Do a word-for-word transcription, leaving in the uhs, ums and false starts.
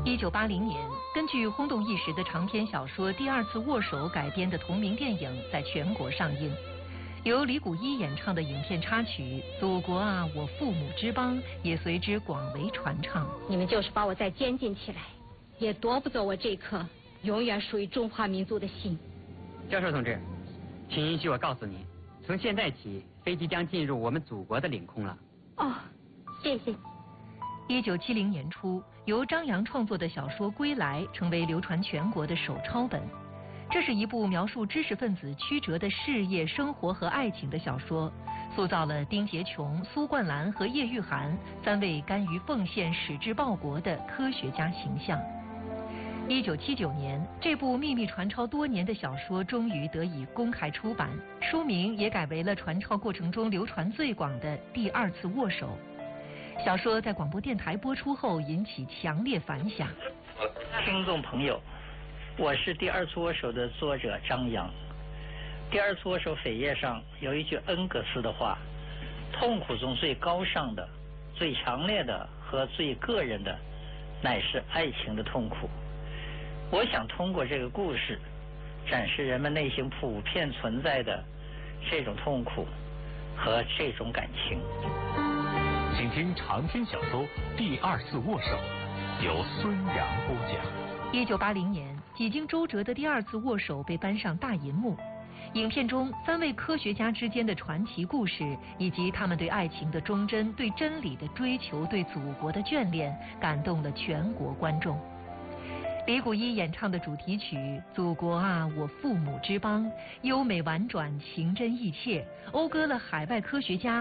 一九八零年，根据轰动一时的长篇小说《第二次握手》改编的同名电影在全国上映。由李谷一演唱的影片插曲《祖国啊，我父母之邦》也随之广为传唱。 你们就是把我再监禁起来，也夺不走我这颗永远属于中华民族的心。 教授同志，请允许我告诉您，从现在起，飞机将进入我们祖国的领空了。 哦，谢谢你。 一九七零年初，由张扬创作的小说《归来》成为流传全国的手抄本。这是一部描述知识分子曲折的事业、生活和爱情的小说，塑造了丁洁琼、苏冠兰和叶玉涵三位甘于奉献、矢志报国的科学家形象。一九七九年，这部秘密传抄多年的小说终于得以公开出版，书名也改为了传抄过程中流传最广的《第二次握手》。小说在广播电台播出后引起强烈反响。 听众朋友，我是《第二次握手》的作者张扬。《第二次握手》扉页上有一句恩格斯的话：痛苦中最高尚的、最强烈的和最个人的，乃是爱情的痛苦。我想通过这个故事，展示人们内心普遍存在的这种痛苦和这种感情。 请听长篇小说《第二次握手》，由孙杨播讲。 一九八零年，几经周折的《第二次握手》被搬上大银幕。影片中三位科学家之间的传奇故事，以及他们对爱情的忠贞、对真理的追求、对祖国的眷恋，感动了全国观众。李谷一演唱的主题曲《祖国啊，我父母之邦》，优美婉转，情真意切，讴歌了海外科学家